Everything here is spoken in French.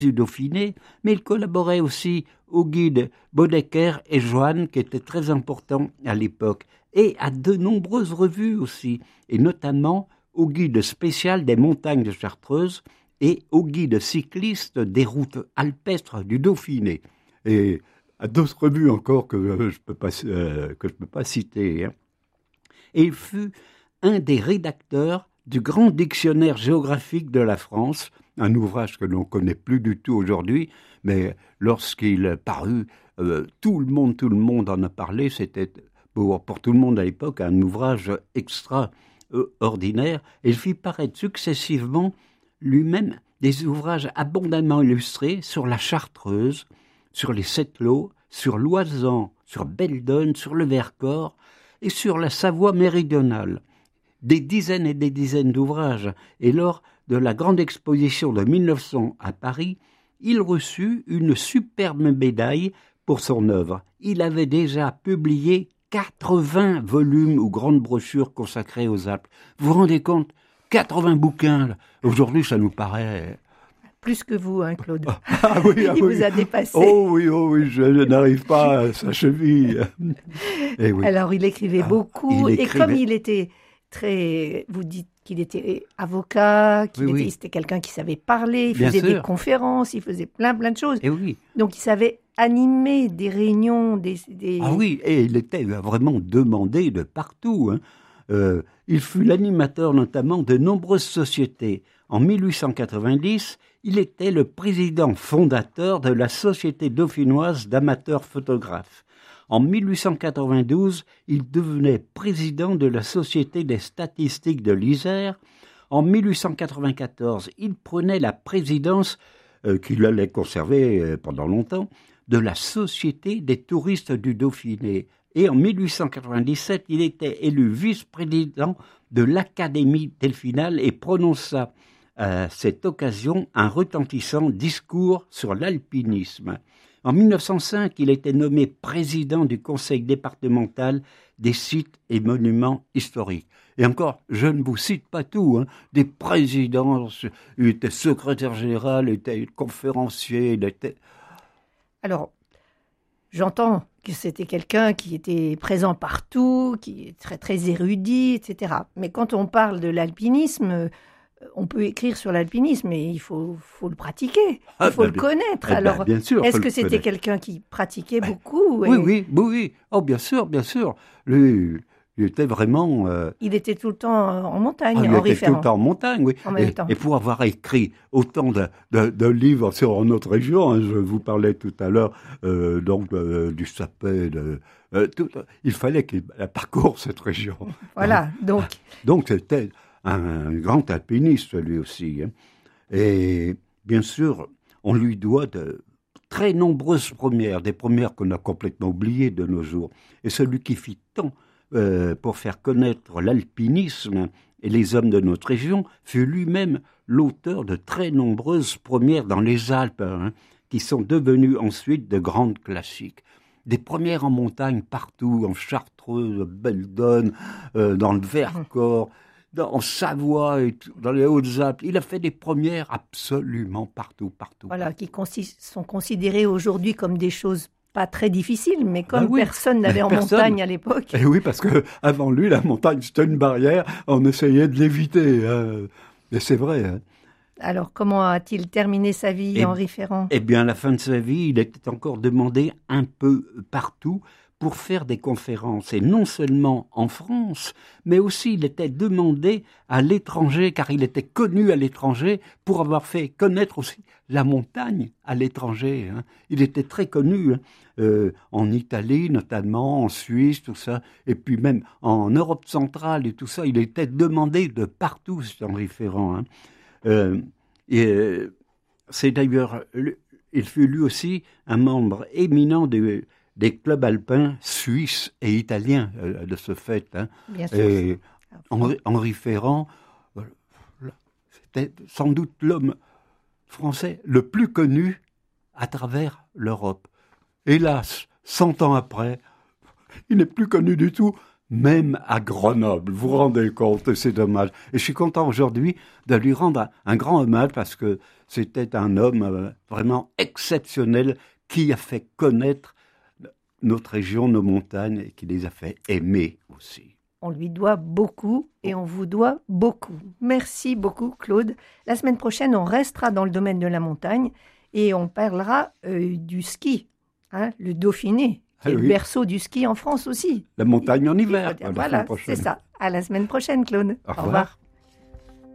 du Dauphiné, mais il collaborait aussi au guide Bodecker et Joanne, qui étaient très importants à l'époque, et à de nombreuses revues aussi, et notamment au guide spécial des montagnes de Chartreuse et au guide cycliste des routes alpestres du Dauphiné. Et à d'autres revues encore que je peux pas citer. Hein. Et il fut un des rédacteurs du Grand Dictionnaire géographique de la France, un ouvrage que l'on ne connaît plus du tout aujourd'hui, mais lorsqu'il parut, tout le monde en a parlé, c'était pour tout le monde à l'époque un ouvrage extraordinaire, et il fit paraître successivement lui-même des ouvrages abondamment illustrés sur la Chartreuse, sur les Sept-Lots, sur l'Oisans, sur Beldonne, sur le Vercors et sur la Savoie méridionale. Des dizaines et des dizaines d'ouvrages. Et lors de la grande exposition de 1900 à Paris, il reçut une superbe médaille pour son œuvre. Il avait déjà publié 80 volumes ou grandes brochures consacrées aux Alpes. Vous vous rendez compte ? 80 bouquins. Là. Aujourd'hui, ça nous paraît... Plus que vous, hein, Claude. Il vous a dépassé. Oh oui, je n'arrive pas à sa cheville. Et oui. Alors, il écrivait beaucoup. Et comme il était très... Vous dites qu'il était avocat, c'était quelqu'un qui savait parler, il faisait des conférences, il faisait plein de choses. Et oui. Donc, il savait animer des réunions, Ah oui, et il était vraiment demandé de partout. Hein. Il fut l'animateur notamment de nombreuses sociétés. En 1890, il était le président fondateur de la Société dauphinoise d'amateurs photographes. En 1892, il devenait président de la Société des statistiques de l'Isère. En 1894, il prenait la présidence, qu'il allait conserver pendant longtemps, de la Société des touristes du Dauphiné. Et en 1897, il était élu vice-président de l'Académie delphinale et prononça à cette occasion un retentissant discours sur l'alpinisme. En 1905, il était nommé président du conseil départemental des sites et monuments historiques. Et encore, je ne vous cite pas tout, hein, des présidents, il était secrétaire général, il était conférencier, il était... Alors, j'entends que c'était quelqu'un qui était présent partout, qui est très, très érudit, etc. Mais quand on parle de l'alpinisme... On peut écrire sur l'alpinisme, mais il faut le pratiquer, il faut le connaître. Alors, bien sûr, est-ce que c'était quelqu'un qui pratiquait beaucoup Oui. Oh, bien sûr. Lui, il était vraiment... Il était tout le temps en montagne, il était tout le temps en montagne, oui. En même temps. Et pour avoir écrit autant de livres sur notre région, hein, je vous parlais tout à l'heure du Sapet, il fallait qu'il parcourt cette région. Voilà, Donc c'était... un grand alpiniste lui aussi. Hein. Et bien sûr, on lui doit de très nombreuses premières, des premières qu'on a complètement oubliées de nos jours. Et celui qui fit tant pour faire connaître l'alpinisme et les hommes de notre région fut lui-même l'auteur de très nombreuses premières dans les Alpes, hein, qui sont devenues ensuite de grandes classiques. Des premières en montagne partout, en Chartreuse, Beldonne, dans le Vercors, en Savoie et dans les Hautes-Alpes. Il a fait des premières absolument partout. Voilà, qui sont considérées aujourd'hui comme des choses pas très difficiles, mais comme personne n'allait en montagne à l'époque. Et oui, parce qu'avant lui, la montagne, c'était une barrière, on essayait de l'éviter. Hein. Et c'est vrai. Hein. Alors, comment a-t-il terminé sa vie, Henri Ferrand ? Eh bien, à la fin de sa vie, il était encore demandé un peu partout pour faire des conférences, et non seulement en France, mais aussi il était demandé à l'étranger, car il était connu à l'étranger pour avoir fait connaître aussi la montagne à l'étranger. Hein. Il était très connu en Italie notamment, en Suisse, tout ça, et puis même en Europe centrale et tout ça, il était demandé de partout, cet Henri Ferrand. Hein. C'est d'ailleurs, il fut lui aussi un membre éminent des clubs alpins suisses et italiens de ce fait. Hein. Bien sûr. Et Henri Ferrand, c'était sans doute l'homme français le plus connu à travers l'Europe. Hélas, 100 ans après, il n'est plus connu du tout, même à Grenoble. Vous vous rendez compte, c'est dommage. Et je suis content aujourd'hui de lui rendre un grand hommage parce que c'était un homme vraiment exceptionnel qui a fait connaître notre région, nos montagnes, et qui les a fait aimer aussi. On lui doit beaucoup et on vous doit beaucoup. Merci beaucoup, Claude. La semaine prochaine, on restera dans le domaine de la montagne et on parlera du ski, le Dauphiné, qui est le berceau du ski en France aussi. La montagne en hiver. Voilà, c'est ça. À la semaine prochaine, Claude. Au revoir.